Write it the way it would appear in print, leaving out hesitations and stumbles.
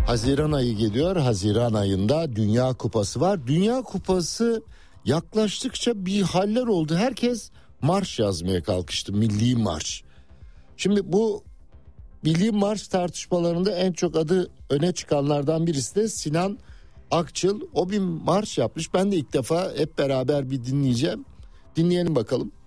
Haziran ayı geliyor. Haziran ayında Dünya Kupası var. Dünya Kupası yaklaştıkça bir haller oldu. Herkes marş yazmaya kalkıştı. Milli marş. Şimdi bu milli marş tartışmalarında en çok adı öne çıkanlardan birisi de Sinan Akçıl. O bir marş yapmış. Ben de ilk defa hep beraber bir dinleyeceğim. Dinleyelim bakalım.